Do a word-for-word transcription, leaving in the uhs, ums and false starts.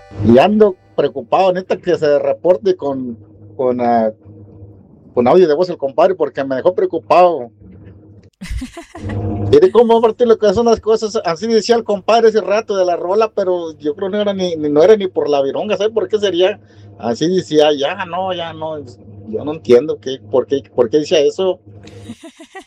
Y ando preocupado, neta, que se reporte con, con, uh, con audio de voz el compadre, porque me dejó preocupado. Y de cómo partir lo que son las cosas, así decía el compadre ese rato de la rola, pero yo creo que no era ni, ni- no era ni por la vironga, ¿sabes por qué sería? Así decía, ya no, ya no, yo no entiendo qué, por qué, por qué decía eso.